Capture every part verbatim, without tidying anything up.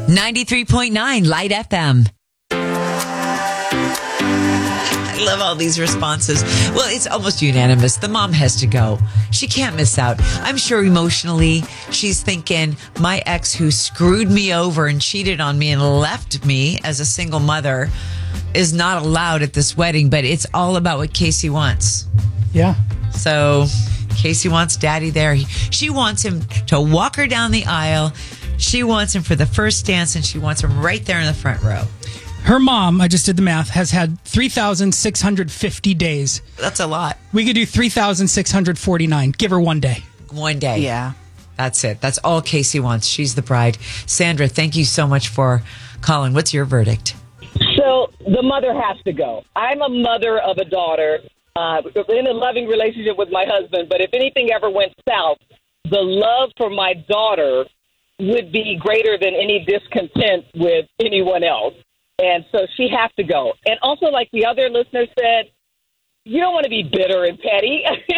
ninety-three point nine Light F M. I love all these responses. Well, it's almost unanimous. The mom has to go. She can't miss out. I'm sure emotionally she's thinking, my ex who screwed me over and cheated on me and left me as a single mother is not allowed at this wedding, but it's all about what Casey wants. Yeah. So Casey wants daddy there. He, she wants him to walk her down the aisle. She wants him for the first dance, and she wants him right there in the front row. Her mom, I just did the math, has had three thousand six hundred fifty days. That's a lot. We could do three thousand six hundred forty-nine. Give her one day. One day. Yeah. That's it. That's all Casey wants. She's the bride. Sandra, thank you so much for calling. What's your verdict? So the mother has to go. I'm a mother of a daughter uh, in a loving relationship with my husband. But if anything ever went south, the love for my daughter would be greater than any discontent with anyone else. And so she has to go. And also, like the other listener said, you don't want to be bitter and petty.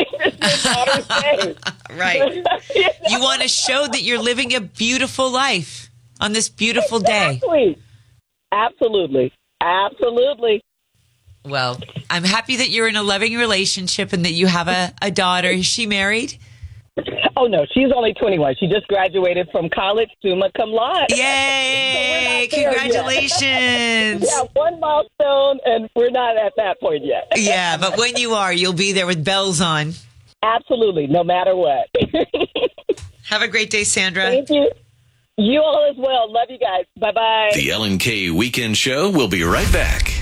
Right. you know? You want to show that you're living a beautiful life on this beautiful day. Exactly. Absolutely. Absolutely. Well, I'm happy that you're in a loving relationship and that you have a, a daughter. Is she married? Oh, no, she's only twenty-one. She just graduated from college, summa cum laude. Yay! So Congratulations! Yeah, one milestone, and we're not at that point yet. Yeah, but when you are, you'll be there with bells on. Absolutely, no matter what. Have a great day, Sandra. Thank you. You all as well. Love you guys. Bye-bye. The Ellen K Weekend Show will be right back.